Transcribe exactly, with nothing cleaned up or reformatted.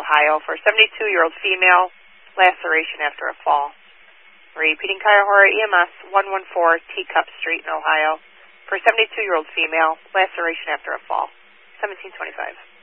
Ohio, for a seventy-two-year-old female, laceration after a fall. Repeating Cuyahoga E M S, one one four Teacup Street in Ohio, for a seventy-two-year-old female, laceration after a fall. seventeen twenty-five.